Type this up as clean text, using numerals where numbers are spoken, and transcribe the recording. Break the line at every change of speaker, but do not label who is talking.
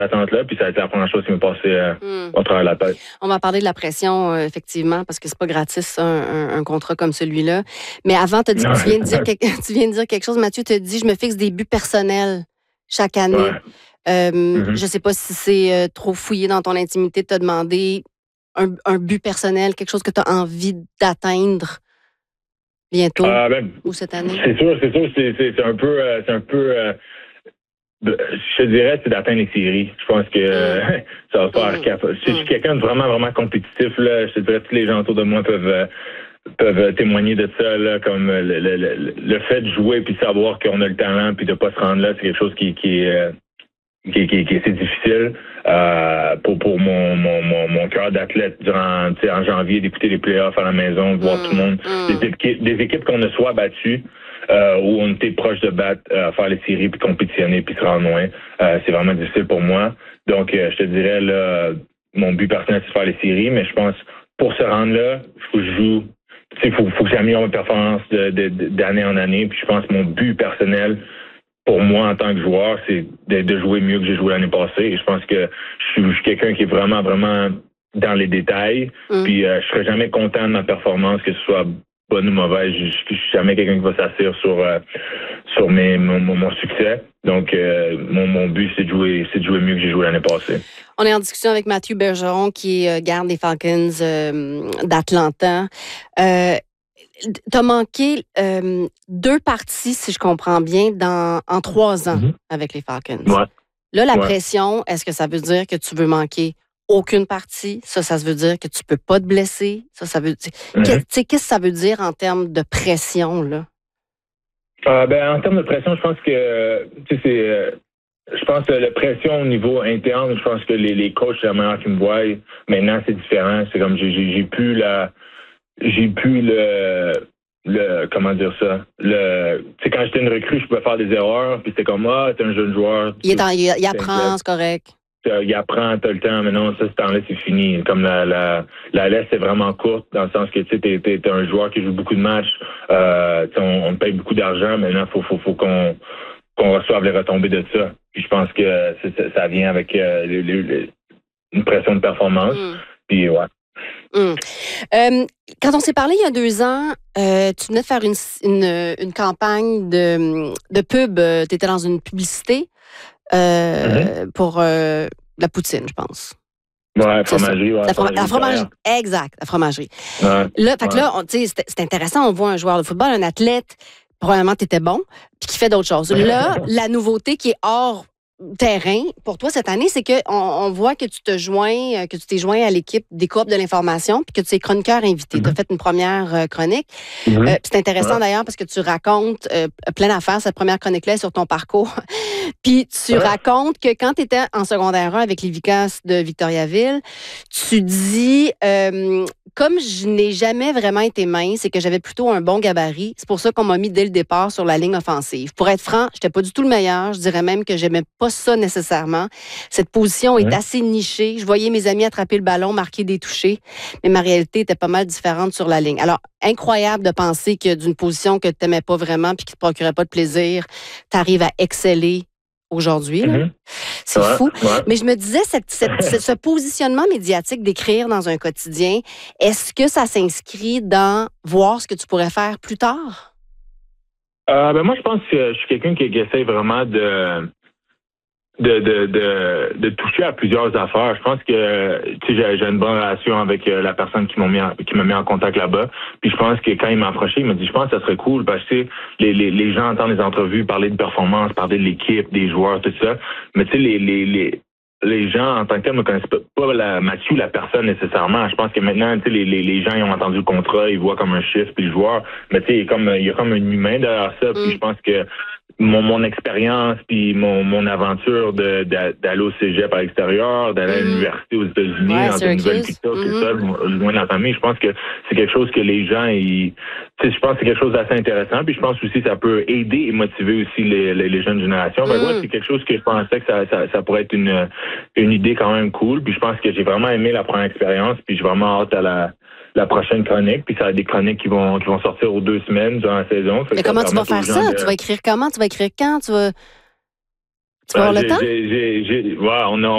attente-là, puis ça a été la première chose qui m'est passée au travers de la tête.
On va parler de la pression, effectivement, parce que c'est pas gratis, un contrat comme celui-là. Mais avant, tu viens de dire tu viens de dire quelque chose, Mathieu, tu as dit, je me fixe des buts personnels chaque année.
Ouais.
Je sais pas si c'est trop fouillé dans ton intimité de te demander un but personnel, quelque chose que tu as envie d'atteindre bientôt ou cette année.
C'est sûr, c'est un peu je te dirais, c'est d'atteindre les séries. Je pense que ça va faire capable. Je suis quelqu'un de vraiment, vraiment compétitif, là. Je te dirais, tous les gens autour de moi peuvent témoigner de ça, là, comme le fait de jouer puis de savoir qu'on a le talent puis de pas se rendre là, c'est quelque chose qui est assez difficile pour mon cœur d'athlète durant en janvier, d'écouter les playoffs à la maison, de voir tout le monde. Des équipes qu'on a soit battues où on était proche de battre, faire les séries, puis compétitionner, puis se rendre loin. C'est vraiment difficile pour moi. Donc, je te dirais, là, mon but personnel, c'est de faire les séries, mais je pense, pour se rendre là, il faut que je joue. Il faut que j'améliore ma performance d'année en année. Puis je pense que mon but personnel, pour moi, en tant que joueur, c'est de jouer mieux que j'ai joué l'année passée. Et je pense que je suis quelqu'un qui est vraiment, vraiment dans les détails. Puis je serai jamais content de ma performance, que ce soit bonne ou mauvaise. Je suis jamais quelqu'un qui va s'asseoir sur mon succès. Donc, mon but, c'est de jouer mieux que j'ai joué l'année passée.
On est en discussion avec Mathieu Bergeron, qui garde les Falcons d'Atlanta. T'as manqué 2 parties, si je comprends bien, en 3 ans avec les Falcons.
Ouais.
Là, la pression, est-ce que ça veut dire que tu veux manquer aucune partie? Ça veut dire que tu peux pas te blesser? Ça veut dire... Qu'est-ce que ça veut dire en termes de pression, là?
En termes de pression, je pense que je pense que la pression au niveau interne, je pense que les coachs, c'est la manière qu'ils me voient. Maintenant, c'est différent. C'est comme j'ai plus le comment dire ça? Quand j'étais une recrue, je pouvais faire des erreurs, puis c'était comme t'es un jeune joueur.
Il apprend, c'est correct.
Il apprend, t'as le temps, mais non, ça, ce temps-là, c'est fini. Comme la laisse, c'est vraiment courte, dans le sens que t'es un joueur qui joue beaucoup de matchs, on paye beaucoup d'argent, maintenant, faut qu'on reçoive les retombées de ça. Puis je pense que ça vient avec une pression de performance. Puis ouais.
Quand on s'est parlé il y a 2 ans, tu venais de faire une campagne de pub. Tu étais dans une publicité pour la poutine, je pense.
Ouais, fromagerie. Ouais,
la fromagerie. Exact, la fromagerie.
Ouais,
là, fait que là, c'est intéressant. On voit un joueur de football, un athlète, probablement tu étais bon, puis qui fait d'autres choses. Là, la nouveauté qui est hors terrain pour toi cette année, c'est qu'on voit que tu t'es joint à l'équipe des Coop de l'information, puis que tu es chroniqueur invité. Tu as fait une première chronique. C'est intéressant d'ailleurs parce que tu racontes plein d'affaires. Cette première chronique-là est sur ton parcours. Puis tu racontes que quand tu étais en secondaire 1 avec les Vicas de Victoriaville, tu dis comme je n'ai jamais vraiment été mince et que j'avais plutôt un bon gabarit, c'est pour ça qu'on m'a mis dès le départ sur la ligne offensive. Pour être franc, j'étais pas du tout le meilleur. Je dirais même que j'aimais pas ça nécessairement. Cette position est assez nichée. Je voyais mes amis attraper le ballon, marquer des touchés, mais ma réalité était pas mal différente sur la ligne. Alors, incroyable de penser que d'une position que tu n'aimais pas vraiment puis qui te procurait pas de plaisir, tu arrives à exceller aujourd'hui. C'est fou. Mais je me disais, ce positionnement médiatique d'écrire dans un quotidien, est-ce que ça s'inscrit dans voir ce que tu pourrais faire plus tard?
Moi, je pense que je suis quelqu'un qui essaie vraiment de toucher à plusieurs affaires. Je pense que j'ai une bonne relation avec la personne qui m'a mis en contact là-bas. Puis je pense que quand il m'a approché, il m'a dit, je pense que ça serait cool parce que les gens entendent les entrevues, parler de performance, parler de l'équipe, des joueurs, tout ça. Mais tu sais, les gens en tant que tel ne connaissent pas Mathieu, la personne nécessairement. Je pense que maintenant, tu sais, les gens ils ont entendu le contrat, ils voient comme un chiffre puis le joueur. Mais tu sais, il y a comme un humain derrière ça. Puis je pense que mon expérience puis mon aventure d'aller au cégep à l'extérieur, d'aller à l'université aux États-Unis, dans une nouvelle culture, tout ça, loin de la famille, je pense que c'est quelque chose que les gens, je pense que c'est quelque chose d'assez intéressant. Puis je pense aussi que ça peut aider et motiver aussi les jeunes générations. C'est quelque chose que je pensais que ça pourrait être une idée quand même cool. Puis je pense que j'ai vraiment aimé la première expérience. Puis j'ai vraiment hâte à la prochaine chronique. Puis ça va être des chroniques qui vont sortir aux 2 semaines durant la saison.
Mais comment tu vas faire ça? Tu vas écrire comment? Tu vas écrire quand? Tu vas avoir le temps?